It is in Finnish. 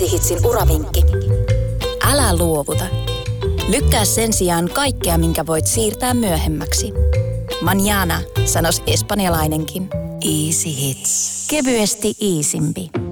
Hitsin uravinkki. Älä luovuta. Lykkää sen sijaan kaikkea, minkä voit siirtää myöhemmäksi. Mañana, sanos espanjalainenkin. Easy Hits. Kevyesti iisimpi.